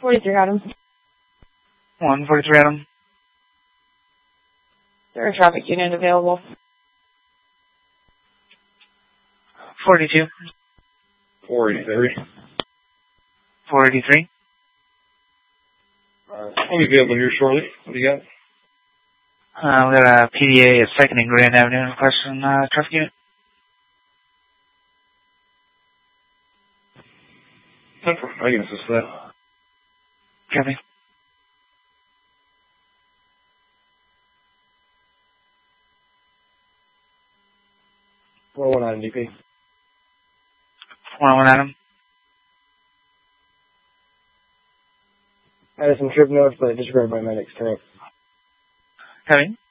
43 Adam. 143 Adam. There a traffic unit available? 42. 483. 483. I'll be available here shortly. What do you got? We got a PDA at 2nd and Grand Avenue in question, traffic unit. I can assist that. Copy. One Adam DP. 101 Adam. I had some trip notes, but disregarded by medics tonight. Copy.